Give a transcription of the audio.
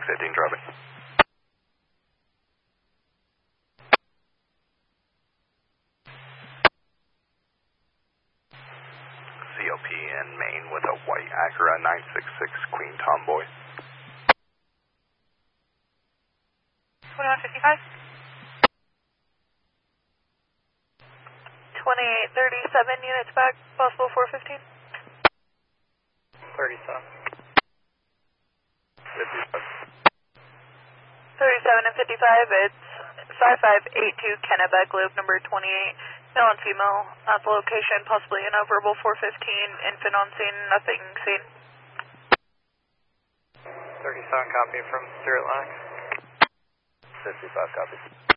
618, drop it. COP in Maine with a white Acura 966 Queen Tomboy. 2155. 2837 units back, possible 415. 37. 55. 37 and 55, it's 5582 Kennebec Loop, number 28, male and female at the location, possibly in a verbal 415, infant on scene, nothing seen. 37 copy from Stuart Lennox. 55 copy.